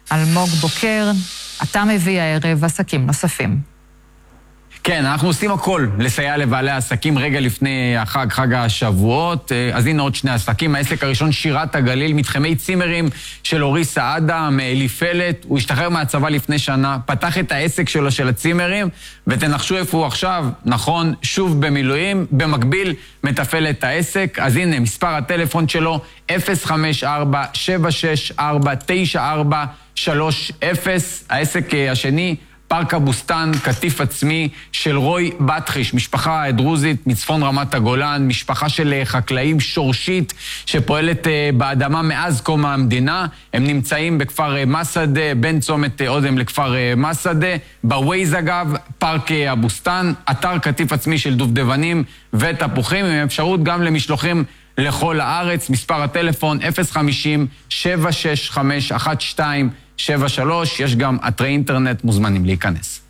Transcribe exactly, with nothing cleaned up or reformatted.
אלמוג בוקר, אתה מביא הערב עסקים נוספים. כן, אנחנו עושים הכל לסייע לבעלי העסקים רגע לפני החג, חג השבועות. אז הנה עוד שני עסקים. העסק הראשון, שירת הגליל, מתחמי צימרים של אורי סעדה מאליפלת. הוא השתחרר מהצבא לפני שנה, פתח את העסק שלו של הצימרים, ותנחשו איפה הוא עכשיו. נכון, שוב במילואים, במקביל מתפעל את העסק. אז הנה, מספר הטלפון שלו, אפס חמש ארבע שבע שש ארבע תשע ארבע שלוש אפס. העסק השני, פארק הבוסטן, כתיף עצמי של רוי בטחיש, משפחה דרוזית מצפון רמת הגולן, משפחה של חקלאים שורשית שפועלת באדמה מאז קום המדינה. הם נמצאים בכפר מסדה, בין צומת אודם לכפר מסדה. בווייז אגב, פארק הבוסטן, אתר כתיף עצמי של דובדבנים ותפוחים, עם אפשרות גם למשלוחים לכל הארץ. מספר הטלפון אפס חמישים שבע שש חמש אחת שתיים שבע שלוש, יש גם אתרי אינטרנט, מוזמנים להיכנס.